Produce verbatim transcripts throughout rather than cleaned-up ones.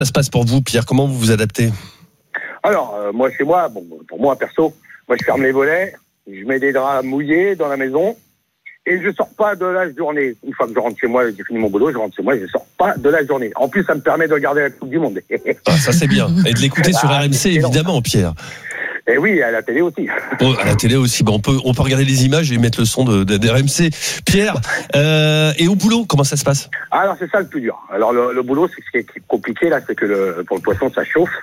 Ça se passe pour vous, Pierre? Comment vous vous adaptez? Alors, euh, moi, chez moi, bon, pour moi, perso, moi, je ferme les volets, je mets des draps mouillés dans la maison et je sors pas de la journée. Une fois que je rentre chez moi, j'ai fini mon boulot, je rentre chez moi, je sors pas de la journée. En plus, ça me permet de regarder la Coupe du Monde. Ah, ça, c'est bien. Et de l'écouter sur ah, R M C, évidemment, Pierre. Et oui, à la télé aussi. Bon, à la télé aussi. Bon, on peut, on peut regarder les images et mettre le son de, de, de R M C. Pierre, euh, et au boulot, comment ça se passe? Alors, c'est ça le plus dur. Alors, le, le boulot, c'est ce qui est compliqué, là, c'est que le, pour le poisson, ça chauffe.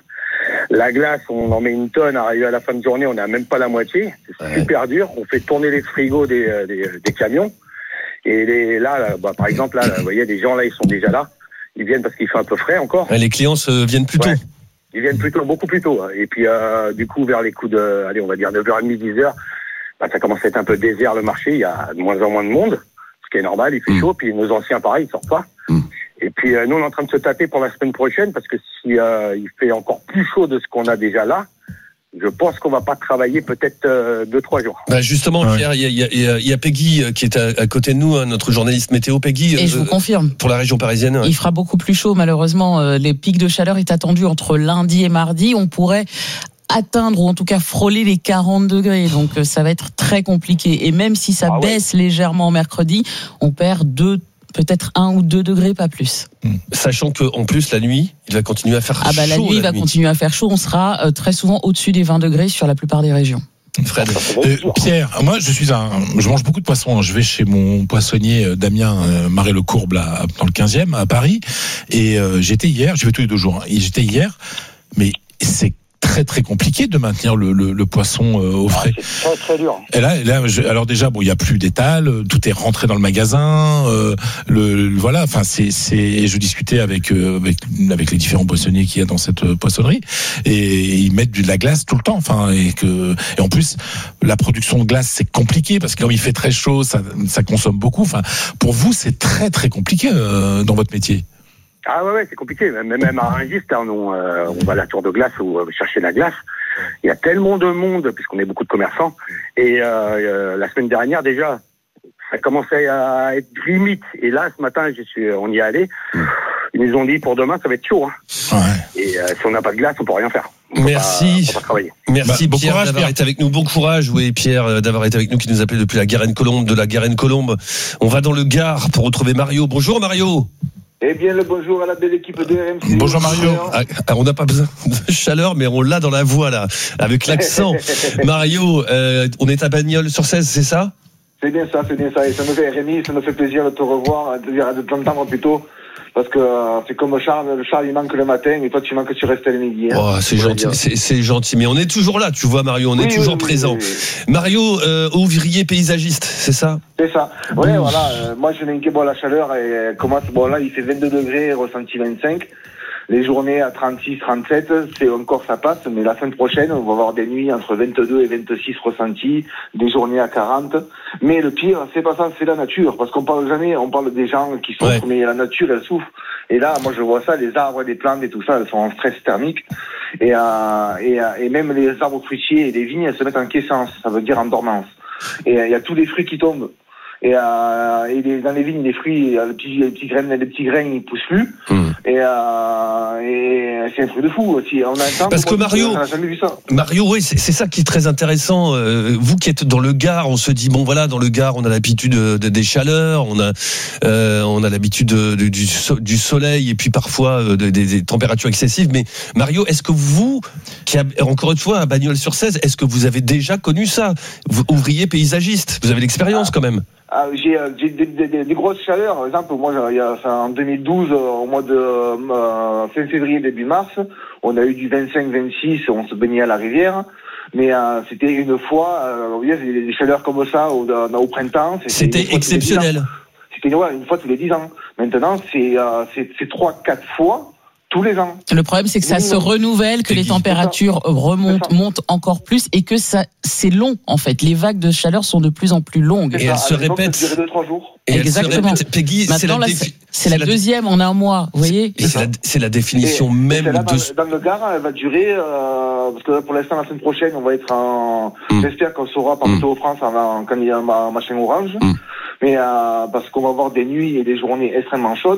La glace, on en met une tonne, arrivé à la fin de journée, on n'a même pas la moitié. C'est ouais. super dur. On fait tourner les frigos des, des, des camions. Et les, là, là bah, par exemple, là, là, vous voyez, des gens, là, ils sont déjà là. Ils viennent parce qu'il fait un peu frais encore. Ouais, les clients se viennent plus tôt. Ouais. Ils viennent plutôt, beaucoup plus tôt. Et puis, euh, du coup, vers les coups de, allez, on va dire neuf heures trente, dix heures, bah, ça commence à être un peu désert le marché. Il y a de moins en moins de monde, ce qui est normal. Il fait mmh. chaud. Puis nos anciens, pareil, ils sortent pas. Mmh. Et puis, euh, nous, on est en train de se tâter pour la semaine prochaine parce que si euh, il fait encore plus chaud de ce qu'on a déjà là, je pense qu'on va pas travailler peut-être euh, deux, trois jours. Bah justement, ouais. Pierre, il y a, y, a, y a Peggy qui est à, à côté de nous, hein, notre journaliste météo. Peggy. Et euh, je vous confirme. Pour la région parisienne. Ouais. Il fera beaucoup plus chaud, malheureusement. Euh, les pics de chaleur est attendu entre lundi et mardi. On pourrait atteindre ou en tout cas frôler les quarante degrés. Donc euh, ça va être très compliqué. Et même si ça ah baisse ouais. légèrement mercredi, on perd deux peut-être un ou deux degrés, pas plus. Sachant qu'en plus, la nuit, il va continuer à faire ah chaud. Bah, la nuit, il va nuit. continuer à faire chaud. On sera euh, très souvent au-dessus des vingt degrés sur la plupart des régions. Fred. Euh, Pierre, moi je suis un, je mange beaucoup de poissons. Je vais chez mon poissonnier Damien euh, Marais-le-Courbe là, dans le quinzième à Paris. Et euh, j'étais hier, je vais tous les deux jours. Et j'étais hier, mais c'est très très compliqué de maintenir le, le, le poisson euh, au frais. Ah, c'est très très dur. Et là, là je, alors déjà bon, il y a plus d'étal, tout est rentré dans le magasin. Euh, le, le voilà, enfin c'est c'est. Je discutais avec euh, avec avec les différents poissonniers qu'il y a dans cette poissonnerie et ils mettent de la glace tout le temps. Enfin et que et en plus la production de glace c'est compliqué parce que comme il fait très chaud, ça ça consomme beaucoup. Enfin pour vous c'est très très compliqué euh, dans votre métier. Ah ouais, ouais, c'est compliqué. Même, même à Rungis, on, euh, on va à la tour de glace ou euh, chercher la glace. Il y a tellement de monde, puisqu'on est beaucoup de commerçants. Et euh, euh, la semaine dernière, déjà, ça commençait à être limite. Et là, ce matin, je suis, on y est allé. Ils nous ont dit, pour demain, ça va être chaud. Hein. Ouais. Et euh, si on n'a pas de glace, on peut rien faire. On Merci. Peut pas, peut pas Merci bah, Pierre courage, d'avoir Pierre. été avec nous. Bon courage, oui Pierre d'avoir été avec nous, qui nous appelait depuis la Garenne-Colombe, de la Garenne-Colombe. On va dans le Gard pour retrouver Mario. Bonjour Mario. Eh bien, le bonjour à la belle équipe de R M C. Bonjour Mario. Ah, on n'a pas besoin de chaleur, mais on l'a dans la voix là, avec l'accent. Mario, euh, on est à Bagnols-sur-Cèze, c'est ça? C'est bien ça, c'est bien ça. Et ça me fait, Rémi, ça me fait plaisir de te revoir, de t'entendre plutôt. Parce que euh, c'est comme Charles, le Charles il manque le matin et toi tu manques sur Restel le midi. Hein. Oh, c'est gentil, c'est, c'est gentil, mais on est toujours là, tu vois Mario, on oui, est toujours oui, présent. Oui, oui. Mario, euh, ouvrier paysagiste, c'est ça? C'est ça. Ouais, mmh. voilà. Euh, moi je n'ai que bon la chaleur et elle commence. Bon là il fait vingt-deux degrés, ressenti vingt-cinq. Les journées à trente-six, trente-sept, c'est encore ça passe, mais la semaine prochaine, on va avoir des nuits entre vingt-deux et vingt-six ressentis, des journées à quarante. Mais le pire, c'est pas ça, c'est la nature, parce qu'on parle jamais, on parle des gens qui souffrent, ouais. mais la nature, elle souffre. Et là, moi, je vois ça, les arbres, les plantes et tout ça, elles sont en stress thermique. Et, euh, et, euh, et même les arbres fruitiers et les vignes, elles se mettent en quiescence, ça veut dire en dormance. Et il euh, y a tous les fruits qui tombent. Et, euh, et les, dans les vignes, les fruits, les petits, les petits graines, les petits grains, ils poussent plus. Mmh. Et, euh, et c'est un truc de fou aussi. On a Parce que Mario, on n'a jamais vu ça. Mario, oui, c'est, c'est ça qui est très intéressant. Euh, vous qui êtes dans le Gard, on se dit bon voilà, dans le Gard, on a l'habitude de, de, des chaleurs, on a, euh, on a l'habitude de, de, du, du soleil et puis parfois de, de, des températures excessives. Mais Mario, est-ce que vous, qui a, encore une fois à Bagnols-sur-Cèze, est-ce que vous avez déjà connu ça, vous, ouvrier paysagiste, vous avez l'expérience ah. quand même? Ah, j'ai, j'ai des, des, des, des grosses chaleurs. Par exemple, moi, il y a, enfin, en deux mille douze, au mois de euh, fin février, début mars, on a eu du vingt-cinq vingt-six, on se baignait à la rivière. Mais euh, c'était une fois, euh, vous voyez, des chaleurs comme ça au, au printemps. C'était, c'était exceptionnel. C'était ouais, une fois tous les dix ans. Maintenant, c'est, euh, c'est, c'est trois, quatre fois. Tous les ans. Le problème, c'est que ça oui, se renouvelle, que les températures remontent, montent encore plus et que ça, c'est long, en fait. Les vagues de chaleur sont de plus en plus longues. Et elles se répètent. deux, trois jours. Et exactement. Se Peggy, maintenant, c'est la, défi- c'est la, la deuxième en un mois, vous voyez. C'est, c'est, la, c'est la définition et, même et là, de. Dans, dans le Gard, elle va durer, euh, parce que pour l'instant, la semaine prochaine, on va être en, mm. j'espère qu'on saura par Météo mm. France en, quand il y a un machin orange. Mm. Mais, euh, parce qu'on va avoir des nuits et des journées extrêmement chaudes.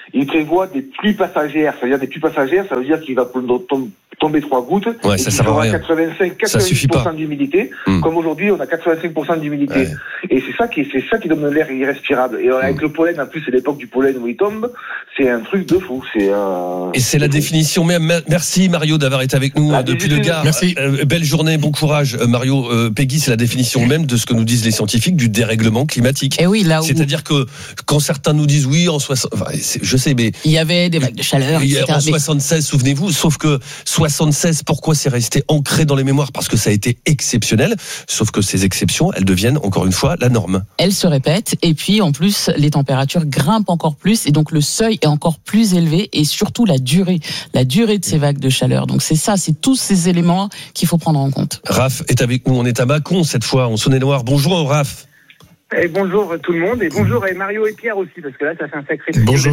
il prévoit des pluies passagères. Ça veut dire des pluies passagères, ça veut dire qu'il va tomber trois gouttes. Ouais, et ça qu'il sert à aura rien. quatre-vingt-cinq, quatre-vingt-dix pour cent d'humidité. Mmh. Comme aujourd'hui, on a quatre-vingt-cinq pour cent d'humidité. Ouais. Et c'est ça qui, c'est ça qui donne l'air irrespirable. Et avec mmh. le pollen, en plus, c'est l'époque du pollen où il tombe. C'est un truc de fou. C'est, euh, et c'est la fou. définition même. Merci Mario d'avoir été avec nous ah, depuis le Gard. Merci. Euh, belle journée, bon courage Mario. Euh, Peggy, c'est la définition même de ce que nous disent les scientifiques du dérèglement climatique. Et oui, là où... C'est-à-dire que quand certains nous disent oui, en soixante, enfin, je sais, mais il y avait des vagues de chaleur. Et cetera. En soixante-seize, souvenez-vous. Sauf que soixante-seize, pourquoi c'est resté ancré dans les mémoires? Parce que ça a été exceptionnel. Sauf que ces exceptions, elles deviennent encore une fois la norme. Elles se répètent. Et puis en plus, les températures grimpent encore plus. Et donc le seuil est encore plus élevé. Et surtout la durée, la durée de ces vagues de chaleur. Donc c'est ça, c'est tous ces éléments qu'il faut prendre en compte. Raph est avec nous. On est à Mâcon cette fois, en Saône-et-Loire. Bonjour Raph. Et bonjour tout le monde, et bonjour et Mario et Pierre aussi, parce que là ça fait un sacré... Bonjour.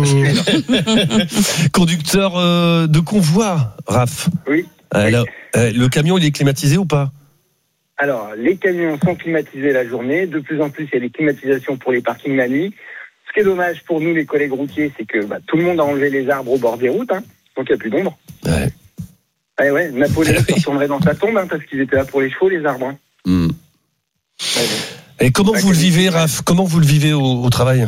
Conducteur euh, de convoi, Raph. Oui. Alors, euh, le camion, il est climatisé ou pas? Alors, les camions sont climatisés la journée, de plus en plus il y a des climatisations pour les parkings la nuit. Ce qui est dommage pour nous les collègues routiers, c'est que bah, tout le monde a enlevé les arbres au bord des routes, hein, donc il n'y a plus d'ombre. Ouais. Eh ouais, Napoléon se retournerait dans sa tombe, hein, parce qu'ils étaient là pour les chevaux, les arbres. Hein. Mm. Ouais, ouais. Et comment vous le vivez, Raph? Comment vous le vivez au, au travail?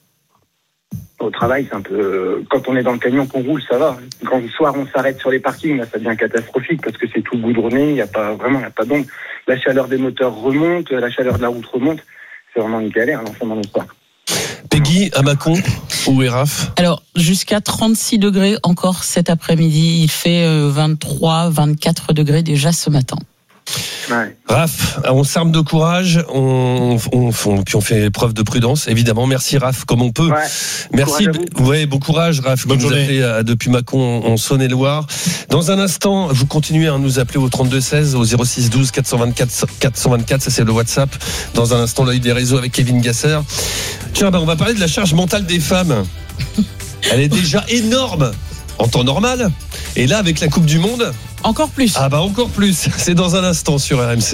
Au travail, c'est un peu... Quand on est dans le camion qu'on roule, ça va. Quand le soir, on s'arrête sur les parkings, là, ça devient catastrophique parce que c'est tout goudronné, il n'y a pas... Vraiment, il n'y a pas d'ombre. La chaleur des moteurs remonte, la chaleur de la route remonte. C'est vraiment une galère, l'ensemble de l'histoire. Peggy, à Mâcon, où est Raph? Alors, jusqu'à trente-six degrés encore cet après-midi. Il fait vingt-trois, vingt-quatre degrés déjà ce matin. Ouais. Raph, on s'arme de courage, on, on, on, puis on fait preuve de prudence, évidemment. Merci Raph, comme on peut. Ouais. Merci, ouais, bon courage Raph. Bonne qui nous journée. a fait euh, depuis Mâcon en Saône-et-Loire. Dans un instant, vous continuez à nous appeler au trente-deux seize, au zéro six douze quatre cent vingt-quatre quatre cent vingt-quatre, ça c'est le WhatsApp. Dans un instant, l'œil des réseaux avec Kevin Gasser. Tiens, bah, on va parler de la charge mentale des femmes. Elle est déjà énorme en temps normal. Et là, avec la Coupe du Monde, encore plus. Ah bah encore plus. C'est dans un instant sur R M C.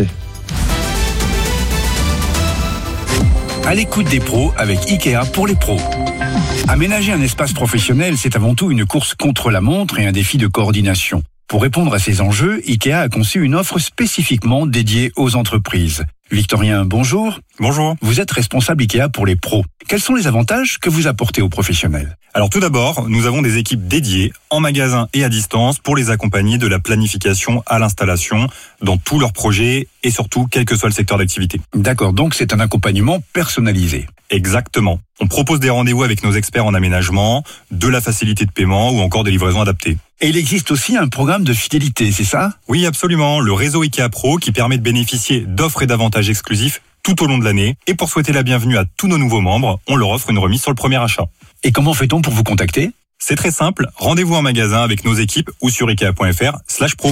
À l'écoute des pros avec Ikea pour les pros. Aménager un espace professionnel, c'est avant tout une course contre la montre et un défi de coordination. Pour répondre à ces enjeux, Ikea a conçu une offre spécifiquement dédiée aux entreprises. Victorien, bonjour. Bonjour. Vous êtes responsable Ikea pour les pros. Quels sont les avantages que vous apportez aux professionnels? Alors tout d'abord, nous avons des équipes dédiées en magasin et à distance pour les accompagner de la planification à l'installation dans tous leurs projets et surtout quel que soit le secteur d'activité. D'accord, donc c'est un accompagnement personnalisé. Exactement. On propose des rendez-vous avec nos experts en aménagement, de la facilité de paiement ou encore des livraisons adaptées. Et il existe aussi un programme de fidélité, c'est ça? Oui, absolument. Le réseau Ikea Pro qui permet de bénéficier d'offres et d'avantages exclusifs tout au long de l'année. Et pour souhaiter la bienvenue à tous nos nouveaux membres, on leur offre une remise sur le premier achat. Et comment fait-on pour vous contacter? C'est très simple. Rendez-vous en magasin avec nos équipes ou sur ikea.fr slash pro.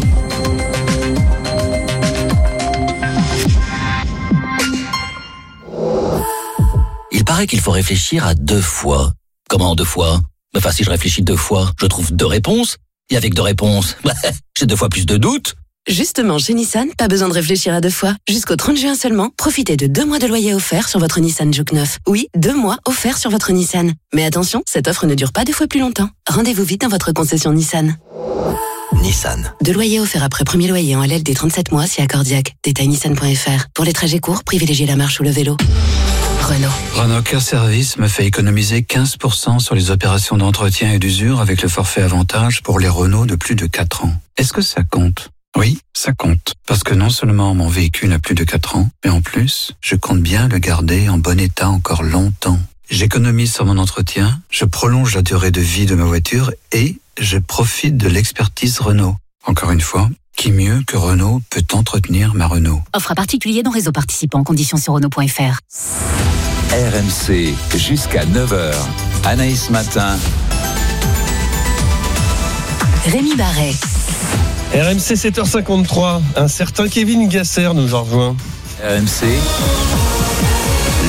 Il paraît qu'il faut réfléchir à deux fois. Comment deux fois? Enfin, si je réfléchis deux fois, je trouve deux réponses. Et avec deux réponses, j'ai deux fois plus de doutes. Justement, chez Nissan, pas besoin de réfléchir à deux fois. Jusqu'au trente juin seulement, profitez de deux mois de loyer offert sur votre Nissan Juke neuf. Oui, deux mois offerts sur votre Nissan. Mais attention, cette offre ne dure pas deux fois plus longtemps. Rendez-vous vite dans votre concession Nissan. Nissan. Deux loyers offerts après premier loyer en L L D trente-sept mois si accordiaque. Détail nissan point f r. Pour les trajets courts, privilégiez la marche ou le vélo. Renault. Renault Care Service me fait économiser quinze pour cent sur les opérations d'entretien et d'usure avec le forfait avantage pour les Renault de plus de quatre ans. Est-ce que ça compte? Oui, ça compte. Parce que non seulement mon véhicule a plus de quatre ans, mais en plus, je compte bien le garder en bon état encore longtemps. J'économise sur mon entretien, je prolonge la durée de vie de ma voiture et je profite de l'expertise Renault. Encore une fois, qui mieux que Renault peut entretenir ma Renault? Offre à particulier dans réseau participant, conditions sur Renault point f r. R M C, jusqu'à neuf heures. Anaïs Matin. Rémi Barret. R M C sept heures cinquante-trois. Un certain Kevin Gasser nous a rejoint. R M C,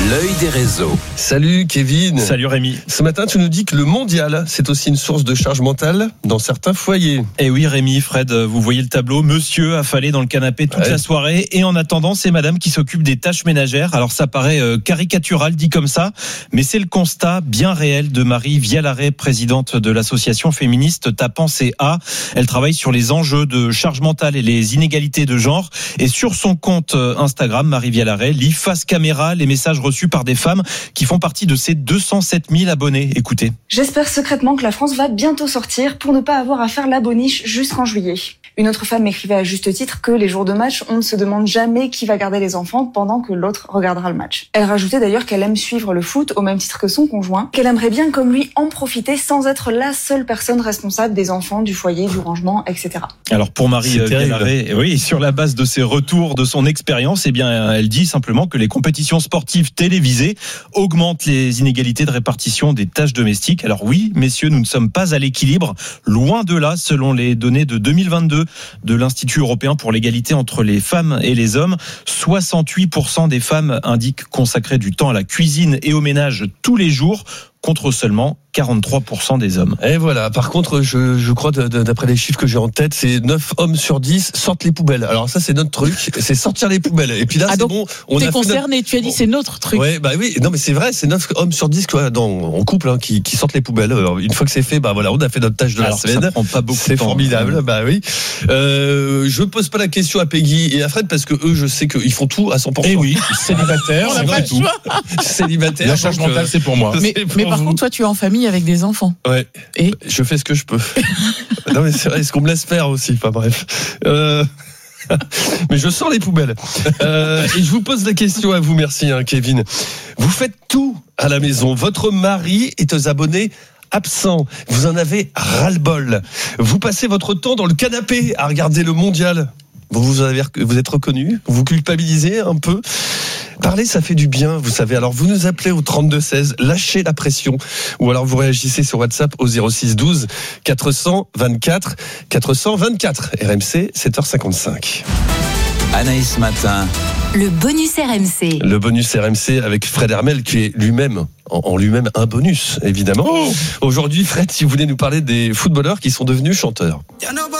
L'œil des réseaux. Salut Kevin. Salut Rémi. Ce matin, tu nous dis que le mondial, c'est aussi une source de charge mentale dans certains foyers. Eh oui Rémi, Fred, vous voyez le tableau, monsieur affalé dans le canapé toute ouais. la soirée et en attendant, c'est madame qui s'occupe des tâches ménagères. Alors ça paraît euh, caricatural dit comme ça, mais c'est le constat bien réel de Marie Vialaret, présidente de l'association féministe Tapant C A. Elle travaille sur les enjeux de charge mentale et les inégalités de genre et sur son compte Instagram, Marie Vialaret lit face caméra les messages reçus par des femmes qui font partie de ses deux cent sept mille abonnés. Écoutez. J'espère secrètement que la France va bientôt sortir pour ne pas avoir à faire la boniche jusqu'en juillet. Une autre femme écrivait à juste titre que les jours de match, on ne se demande jamais qui va garder les enfants pendant que l'autre regardera le match. Elle rajoutait d'ailleurs qu'elle aime suivre le foot au même titre que son conjoint, qu'elle aimerait bien comme lui en profiter sans être la seule personne responsable des enfants, du foyer, du rangement, et cetera. Alors pour Marie Vialaret, oui, sur la base de ses retours, de son expérience, eh bien, elle dit simplement que les compétitions sportives télévisées augmentent les inégalités de répartition des tâches domestiques. Alors oui, messieurs, nous ne sommes pas à l'équilibre, loin de là, selon les données de deux mille vingt-deux de l'Institut européen pour l'égalité entre les femmes et les hommes. soixante-huit pour cent des femmes indiquent consacrer du temps à la cuisine et au ménage tous les jours, contre seulement quarante-trois pour cent des hommes. Et voilà. Par contre, je, je crois, de, de, d'après les chiffres que j'ai en tête, c'est neuf hommes sur dix sortent les poubelles. Alors ça, c'est notre truc, c'est sortir les poubelles. Et puis là, ah c'est donc, bon. On t'es a concerné, notre... tu as dit c'est notre truc. Ouais, bah oui. Non, mais c'est vrai, c'est neuf hommes sur dix quoi, dans, en couple hein, qui, qui sortent les poubelles. Alors, une fois que c'est fait, bah voilà, on a fait notre tâche de Alors, la semaine. Ça prend pas beaucoup c'est de temps. formidable. Bah oui. Euh, je pose pas la question à Peggy et à Fred parce que eux, je sais qu'ils font tout à cent pour cent. Et oui, célibataire, on n'a pas le choix. Célibataire. La charge mentale, euh, c'est pour moi. Mais, mais par vous. contre, toi, tu es en famille avec des enfants. Ouais. Et je fais ce que je peux. Non mais c'est vrai, ce qu'on me laisse faire aussi. Enfin bref. Euh... Mais je sors les poubelles. Euh, et je vous pose la question à vous, merci hein, Kevin. Vous faites tout à la maison. Votre mari est aux abonnés absents. Vous en avez ras-le-bol. Vous passez votre temps dans le canapé à regarder le mondial. Vous, vous, avez, vous êtes reconnu, vous culpabilisez un peu. Parler, ça fait du bien, vous savez. Alors, vous nous appelez au trente-deux seize, lâchez la pression. Ou alors, vous réagissez sur WhatsApp au zéro six douze quatre cent vingt-quatre quatre cent vingt-quatre. R M C, sept heures cinquante-cinq. Anaïs Matin. Le bonus R M C. Le bonus R M C avec Fred Hermel, qui est lui-même, en, en lui-même, un bonus, évidemment. Oh. Aujourd'hui, Fred, si vous voulez nous parler des footballeurs qui sont devenus chanteurs.